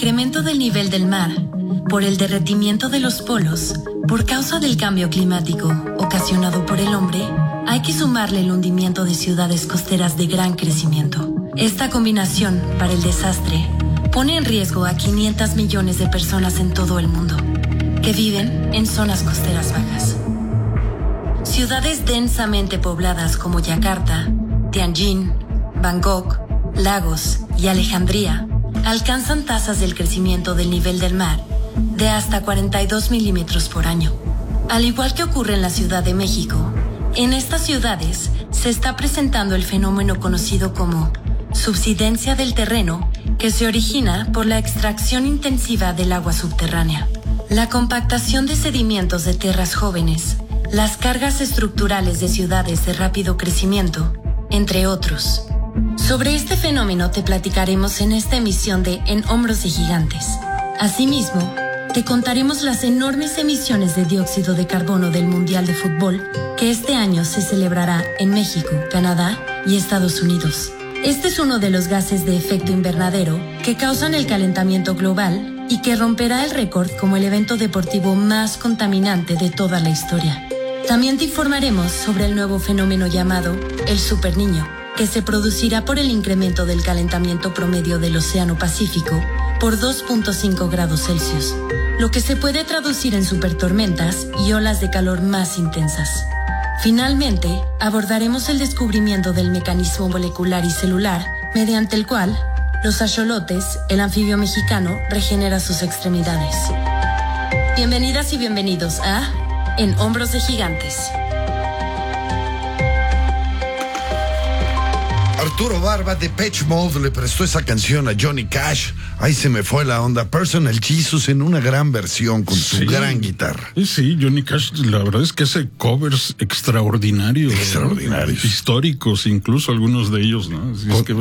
incremento del nivel del mar, por el derretimiento de los polos, por causa del cambio climático ocasionado por el hombre, hay que sumarle el hundimiento de ciudades costeras de gran crecimiento. Esta combinación, para el desastre, pone en riesgo a 500 millones de personas en todo el mundo, que viven en zonas costeras bajas. Ciudades densamente pobladas como Yakarta, Tianjin, Bangkok, Lagos y Alejandría alcanzan tasas del crecimiento del nivel del mar de hasta 42 milímetros por año. Al igual que ocurre en la Ciudad de México, en estas ciudades se está presentando el fenómeno conocido como subsidencia del terreno, que se origina por la extracción intensiva del agua subterránea, la compactación de sedimentos de tierras jóvenes, las cargas estructurales de ciudades de rápido crecimiento, entre otros. Sobre este fenómeno te platicaremos en esta emisión de En Hombros de Gigantes. Asimismo, te contaremos las enormes emisiones de dióxido de carbono del Mundial de Fútbol que este año se celebrará en México, Canadá y Estados Unidos. Este es uno de los gases de efecto invernadero que causan el calentamiento global y que romperá el récord como el evento deportivo más contaminante de toda la historia. También te informaremos sobre el nuevo fenómeno llamado el Superniño, que se producirá por el incremento del calentamiento promedio del Océano Pacífico por 2.5 grados Celsius, lo que se puede traducir en supertormentas y olas de calor más intensas. Finalmente, abordaremos el descubrimiento del mecanismo molecular y celular, mediante el cual los axolotes, el anfibio mexicano, regenera sus extremidades. Bienvenidas y bienvenidos a En Hombros de Gigantes. Arturo Barba de Depeche Mode le prestó esa canción a Johnny Cash. Ahí se me fue la onda. Personal Jesus en una gran versión con su gran guitarra. Sí, Johnny Cash, la verdad es que hace covers extraordinarios. Extraordinarios. Históricos, incluso algunos de ellos, ¿no?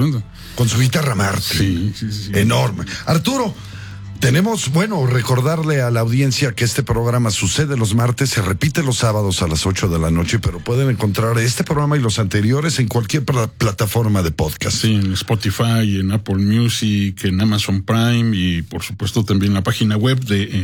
Con su guitarra Martin. Sí. Enorme. Arturo, tenemos, recordarle a la audiencia que este programa sucede los martes, se repite los sábados a las 8 de la noche, pero pueden encontrar este programa y los anteriores en cualquier plataforma de podcast. Sí, en Spotify, en Apple Music, en Amazon Prime y por supuesto también en la página web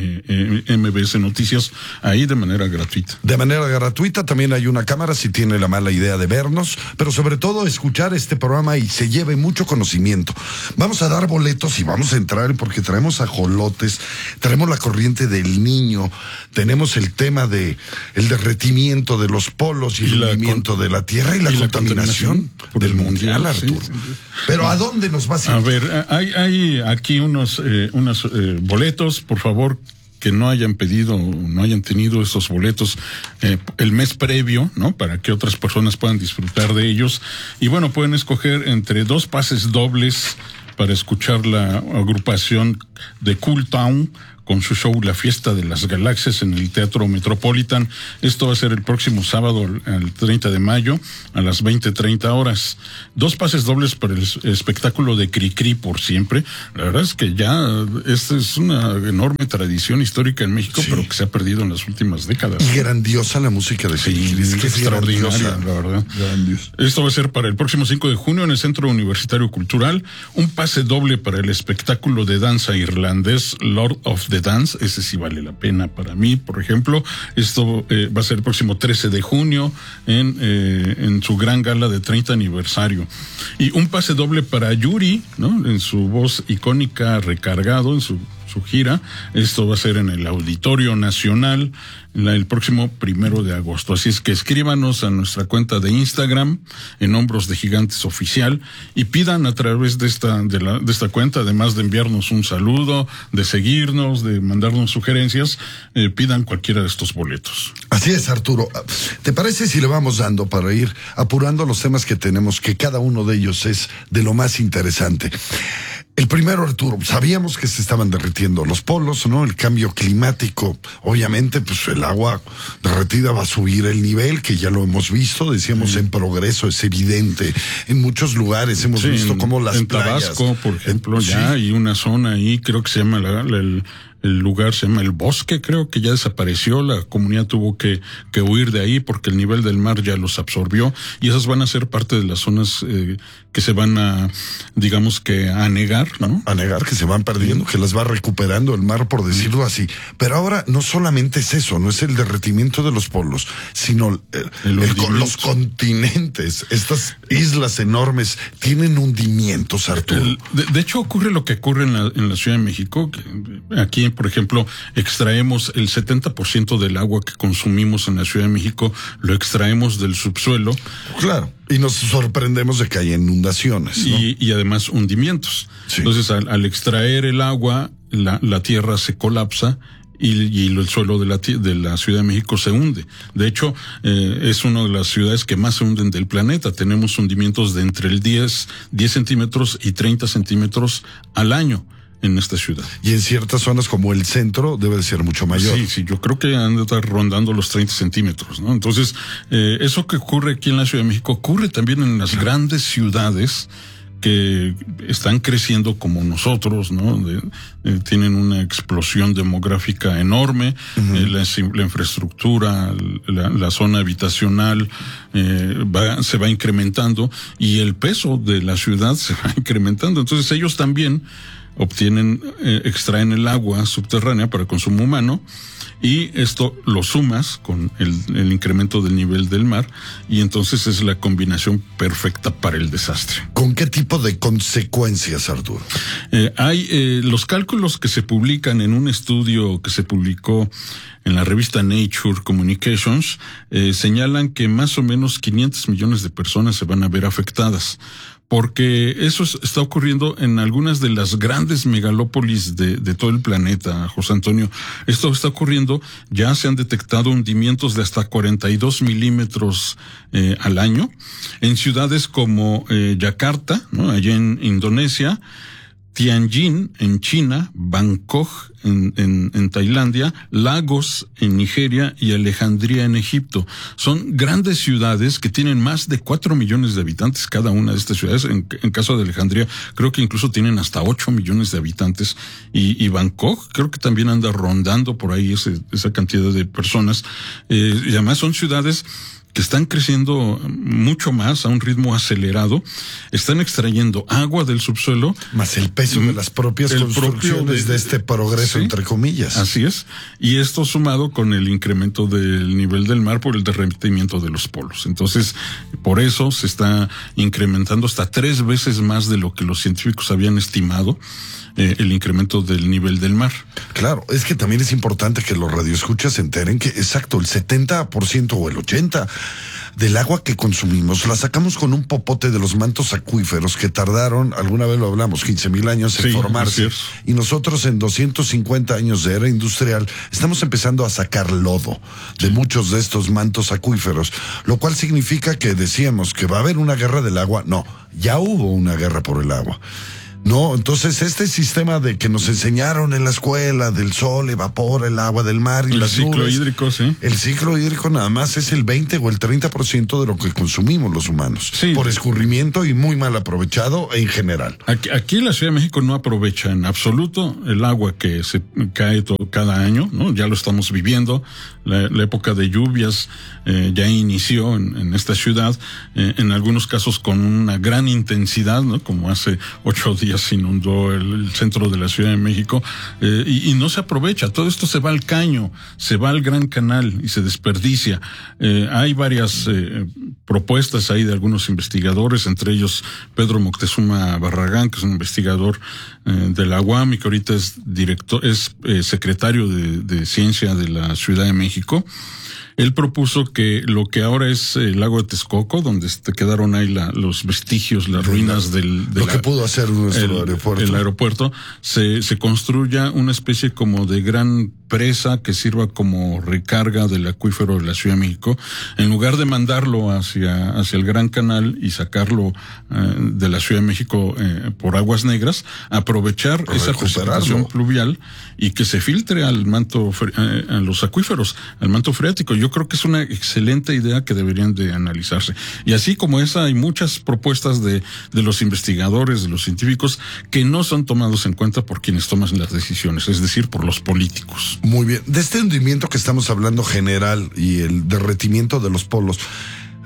de MBS Noticias, ahí de manera gratuita. De manera gratuita, también hay una cámara si tiene la mala idea de vernos, pero sobre todo escuchar este programa y se lleve mucho conocimiento. Vamos a dar boletos y vamos a entrar porque traemos ajolotes, tenemos la corriente del Niño, tenemos el tema de el derretimiento de los polos y el hundimiento de la tierra y la contaminación del mundial, Arturo. Sí. Pero ¿a dónde nos vas a ir? A ver, hay aquí unos boletos, por favor, que no hayan pedido, no hayan tenido esos boletos el mes previo, ¿no? Para que otras personas puedan disfrutar de ellos. Y pueden escoger entre 2 pases dobles para escuchar la agrupación de Cool Town con su show La Fiesta de las Galaxias en el Teatro Metropolitan. Esto va a ser el próximo sábado, el 30 de mayo, a las 20:30 horas. 2 pases dobles para el espectáculo de Cricri por siempre. La verdad es que ya esta es una enorme tradición histórica en México, pero que se ha perdido en las últimas décadas. Y grandiosa la música de Cricri. Es que es extraordinaria, la verdad. Grandiosa. Esto va a ser para el próximo 5 de junio en el Centro Universitario Cultural. Un pase doble para el espectáculo de danza irlandés Lord of the Dance, ese sí vale la pena para mí, por ejemplo. Esto va a ser el próximo 13 de junio en su gran gala de 30 aniversario. Y un pase doble para Yuri, ¿no? En su voz icónica, recargado en su gira. Esto va a ser en el Auditorio Nacional el próximo 1 de agosto. Así es que escríbanos a nuestra cuenta de Instagram, En Hombros de Gigantes Oficial, y pidan a través de esta cuenta, además de enviarnos un saludo, de seguirnos, de mandarnos sugerencias, pidan cualquiera de estos boletos. Así es, Arturo. ¿Te parece si le vamos dando para ir apurando los temas que tenemos, que cada uno de ellos es de lo más interesante? El primero, Arturo, sabíamos que se estaban derritiendo los polos, ¿no? El cambio climático, obviamente, pues el agua derretida va a subir el nivel, que ya lo hemos visto, decíamos en progreso, es evidente. En muchos lugares hemos visto cómo las playas. En Tabasco, por ejemplo, ya hay una zona ahí, creo que se llama el lugar se llama El Bosque, creo que ya desapareció, la comunidad tuvo que huir de ahí porque el nivel del mar ya los absorbió, y esas van a ser parte de las zonas se van a, digamos que a negar, ¿no? A negar, que se van perdiendo, que las va recuperando el mar, por decirlo así. Pero ahora no solamente es eso, no es el derretimiento de los polos, sino los continentes. Estas islas enormes tienen hundimientos, Arturo. De hecho, ocurre lo que ocurre en la Ciudad de México. Aquí, por ejemplo, extraemos el 70% del agua que consumimos en la Ciudad de México, lo extraemos del subsuelo. Claro. Y nos sorprendemos de que hay inundaciones, ¿no? Y además hundimientos. Sí. Entonces, al extraer el agua, la tierra se colapsa y el suelo de la Ciudad de México se hunde. De hecho, es una de las ciudades que más se hunden del planeta. Tenemos hundimientos de entre el 10 centímetros y 30 centímetros al año en esta ciudad. Y en ciertas zonas como el centro debe de ser mucho mayor. Sí, yo creo que han de estar rondando los 30 centímetros, ¿no? Entonces, eso que ocurre aquí en la Ciudad de México ocurre también en las grandes ciudades que están creciendo como nosotros, ¿no? Tienen una explosión demográfica enorme, la infraestructura, la zona habitacional se va incrementando y el peso de la ciudad se va incrementando. Entonces ellos también extraen el agua subterránea para consumo humano y esto lo sumas con el incremento del nivel del mar y entonces es la combinación perfecta para el desastre. ¿Con qué tipo de consecuencias, Arturo? Hay los cálculos que se publican en un estudio que se publicó en la revista Nature Communications, señalan que más o menos 500 millones de personas se van a ver afectadas. Porque eso está ocurriendo en algunas de las grandes megalópolis de todo el planeta, José Antonio. Esto está ocurriendo, ya se han detectado hundimientos de hasta 42 milímetros al año, en ciudades como Yakarta, ¿no? Allá en Indonesia, Tianjin en China, Bangkok en Tailandia, Lagos en Nigeria y Alejandría en Egipto. Son grandes ciudades que tienen más de 4 millones de habitantes cada una de estas ciudades. En caso de Alejandría, creo que incluso tienen hasta 8 millones de habitantes. Y Bangkok creo que también anda rondando por ahí esa cantidad de personas. Y además son ciudades que están creciendo mucho más a un ritmo acelerado, están extrayendo agua del subsuelo. Más el peso de las propias construcciones de este progreso, ¿sí? Entre comillas. Así es. Y esto sumado con el incremento del nivel del mar por el derretimiento de los polos. Entonces, por eso se está incrementando hasta 3 veces más de lo que los científicos habían estimado. El incremento del nivel del mar. Claro, es que también es importante que los radioescuchas se enteren que, exacto, el 70% o el 80% del agua que consumimos la sacamos con un popote de los mantos acuíferos que tardaron, alguna vez lo hablamos, 15,000 años en formarse. Y nosotros en 250 años de era industrial estamos empezando a sacar lodo de muchos de estos mantos acuíferos, lo cual significa que decíamos que va a haber una guerra del agua. No, ya hubo una guerra por el agua. No, entonces este sistema de que nos enseñaron en la escuela del sol evapora el agua del mar y las nubes. El ciclo hídrico, sí. El ciclo hídrico nada más es el 20 o el 30% de lo que consumimos los humanos. Sí. Por escurrimiento y muy mal aprovechado en general. Aquí en la Ciudad de México no aprovecha en absoluto el agua que se cae cada año, ¿no? Ya lo estamos viviendo. La época de lluvias ya inició en esta ciudad, en algunos casos con una gran intensidad, ¿no? Como hace 8 días se inundó el centro de la Ciudad de México, y no se aprovecha. Todo esto se va al caño, se va al Gran Canal y se desperdicia. Hay varias propuestas ahí de algunos investigadores, entre ellos Pedro Moctezuma Barragán, que es un investigador de la UAM y que ahorita es secretario de Ciencia de la Ciudad de México. Él propuso que lo que ahora es el lago de Texcoco, donde quedaron ahí los vestigios, las ruinas que pudo hacer nuestro aeropuerto. El aeropuerto, se construya una especie como de gran presa que sirva como recarga del acuífero de la Ciudad de México, en lugar de mandarlo hacia el Gran Canal y sacarlo de la Ciudad de México por aguas negras, aprovechar esa precipitación pluvial y que se filtre al manto, a los acuíferos, al manto freático. Yo creo que es una excelente idea que deberían de analizarse. Y así como esa, hay muchas propuestas de los investigadores, de los científicos, que no son tomados en cuenta por quienes toman las decisiones, es decir, por los políticos. Muy bien. De este hundimiento que estamos hablando general y el derretimiento de los polos,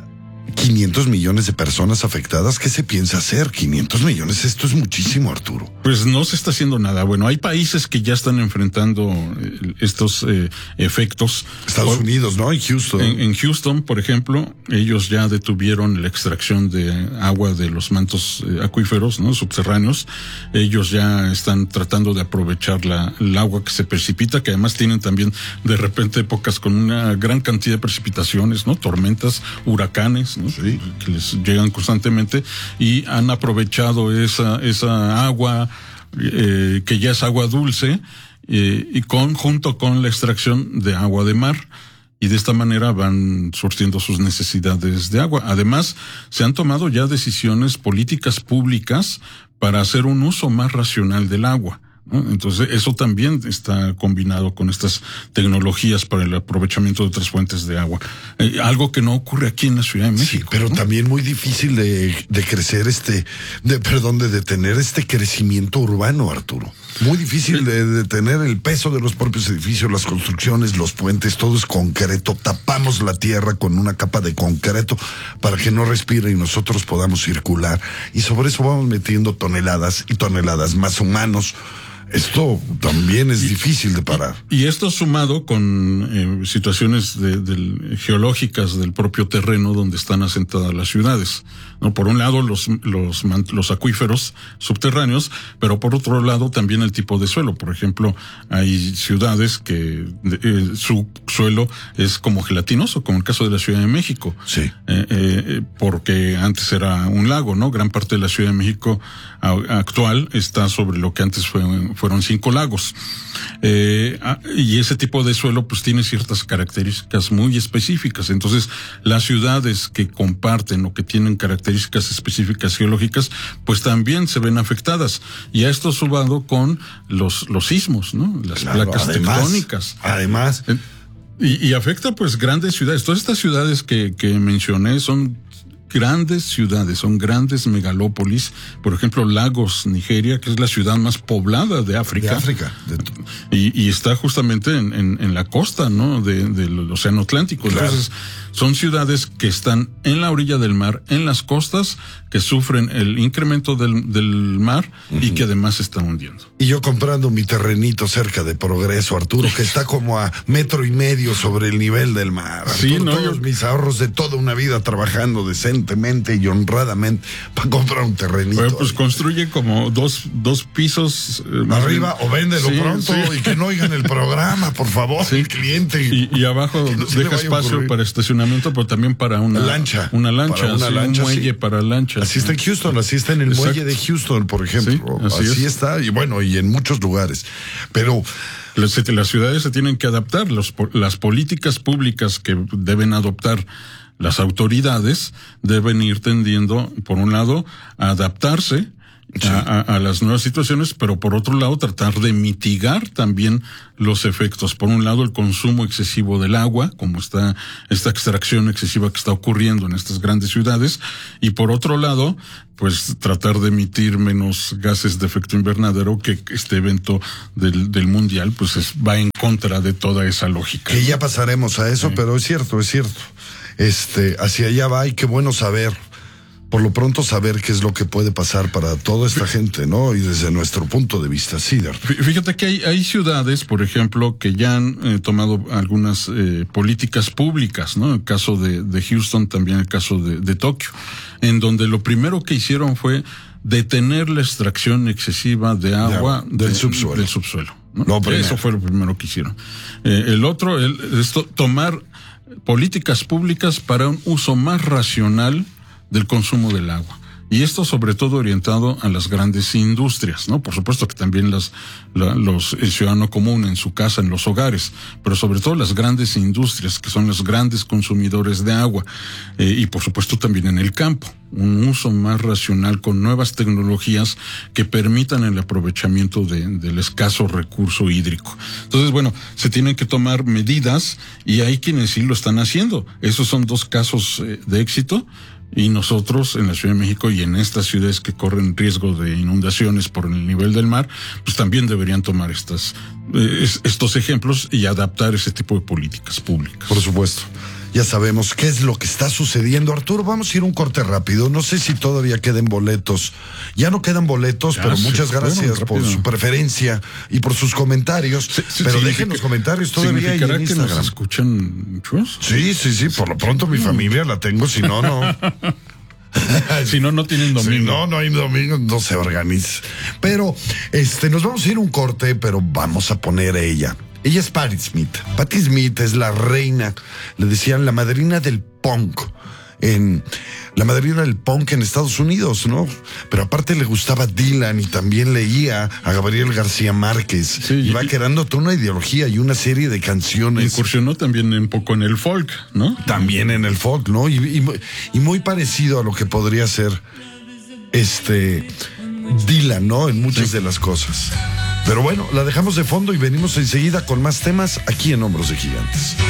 500 millones de personas afectadas. ¿Qué se piensa hacer? 500 millones, esto es muchísimo, Arturo. Pues no se está haciendo nada. Bueno, hay países que ya están enfrentando estos efectos. Estados Unidos, ¿no? En Houston. En Houston, por ejemplo, ellos ya detuvieron la extracción de agua de los mantos acuíferos, ¿no? Subterráneos. Ellos ya están tratando de aprovechar el agua que se precipita, que además tienen también de repente épocas con una gran cantidad de precipitaciones, ¿no? Tormentas, huracanes, ¿no? Sí. Que les llegan constantemente, y han aprovechado esa agua que ya es agua dulce, y junto con la extracción de agua de mar, y de esta manera van surtiendo sus necesidades de agua. Además, se han tomado ya decisiones políticas públicas para hacer un uso más racional del agua, ¿no? Entonces, eso también está combinado con estas tecnologías para el aprovechamiento de otras fuentes de agua. Algo que no ocurre aquí en la Ciudad de México. Sí, pero ¿no? También muy difícil de crecer de detener este crecimiento urbano, Arturo. Muy difícil de detener el peso de los propios edificios, las construcciones, los puentes, todo es concreto. Tapamos la tierra con una capa de concreto para que no respire y nosotros podamos circular. Y sobre eso vamos metiendo toneladas y toneladas más humanos. Esto también es difícil de parar. Y esto sumado con situaciones geológicas del propio terreno donde están asentadas las ciudades, ¿no? Por un lado los acuíferos subterráneos, pero por otro lado también el tipo de suelo. Por ejemplo, hay ciudades que su suelo es como gelatinoso, como el caso de la Ciudad de México. Sí. Porque antes era un lago, ¿no? Gran parte de la Ciudad de México actual está sobre lo que antes fueron 5 lagos. Y ese tipo de suelo pues tiene ciertas características muy específicas. Entonces, las ciudades que comparten o que tienen características específicas geológicas, pues también se ven afectadas. Y a esto sumado con los sismos, ¿no? Las placas tectónicas. Además. Y afecta pues grandes ciudades. Todas estas ciudades que mencioné son grandes ciudades, son grandes megalópolis. Por ejemplo, Lagos, Nigeria, que es la ciudad más poblada de África. Y está justamente en la costa, ¿no? Del Océano Atlántico. Claro. Entonces, son ciudades que están en la orilla del mar, en las costas, que sufren el incremento del mar y que además se están hundiendo. Y yo comprando mi terrenito cerca de Progreso, Arturo, que está como a 1.5 metros sobre el nivel del mar. Arturo, sí, ¿no? Todos mis ahorros de toda una vida trabajando decentemente y honradamente para comprar un terrenito. Bueno, pues construye como dos pisos arriba, o véndelo pronto y que no oigan el programa, por favor, el cliente. Y abajo deja espacio para estacionamiento, pero también para una lancha. Una lancha, un muelle para lanchas. Así está en Houston, así está en el muelle de Houston, por ejemplo. Sí, así está, y bueno, y en muchos lugares. Pero las ciudades se tienen que adaptar. Las políticas públicas que deben adoptar las autoridades deben ir tendiendo, por un lado, a adaptarse a las nuevas situaciones, pero por otro lado tratar de mitigar también los efectos. Por un lado, el consumo excesivo del agua, como esta extracción excesiva que está ocurriendo en estas grandes ciudades, y por otro lado, pues tratar de emitir menos gases de efecto invernadero, que este evento del mundial pues va en contra de toda esa lógica. Que ya pasaremos a eso, pero es cierto. Hacia allá va, y qué bueno saber. Por lo pronto saber qué es lo que puede pasar para toda esta gente, ¿no? Y desde nuestro punto de vista, sí. Fíjate que hay ciudades, por ejemplo, que ya han tomado algunas políticas públicas, ¿no? El caso de Houston, también el caso de Tokio, en donde lo primero que hicieron fue detener la extracción excesiva de agua del subsuelo. ¿no? Eso fue lo primero que hicieron. El otro es tomar políticas públicas para un uso más racional del consumo del agua. Y esto sobre todo orientado a las grandes industrias, ¿no? Por supuesto que también el ciudadano común en su casa, en los hogares, pero sobre todo las grandes industrias, que son los grandes consumidores de agua, y por supuesto también en el campo. Un uso más racional con nuevas tecnologías que permitan el aprovechamiento del escaso recurso hídrico. Entonces, bueno, se tienen que tomar medidas, y hay quienes sí lo están haciendo. Esos son 2 casos de éxito. Y nosotros en la Ciudad de México y en estas ciudades que corren riesgo de inundaciones por el nivel del mar, pues también deberían tomar estos ejemplos y adaptar ese tipo de políticas públicas. Por supuesto. Ya sabemos qué es lo que está sucediendo. Arturo, vamos a ir un corte rápido. No sé si todavía queden boletos. Ya no quedan boletos, pero muchas gracias por su preferencia y por sus comentarios. Pero dejen los comentarios todavía ahí en Instagram. ¿Que nos escuchan muchos? Sí. Por lo pronto mi familia la tengo, si no, no. Si no, no tienen domingo. Si no hay domingo, no se organiza. Pero, nos vamos a ir un corte, pero vamos a poner a ella. Ella es Patti Smith. Patti Smith es la reina, le decían la madrina del punk. La madrina del punk en Estados Unidos, ¿no? Pero aparte le gustaba Dylan y también leía a Gabriel García Márquez. Sí, y va creando toda una ideología y una serie de canciones. Incursionó también un poco en el folk, ¿no? También en el folk, ¿no? Y muy parecido a lo que podría ser Dylan, ¿no? En muchas de las cosas. Pero bueno, la dejamos de fondo y venimos enseguida con más temas aquí en Hombros de Gigantes.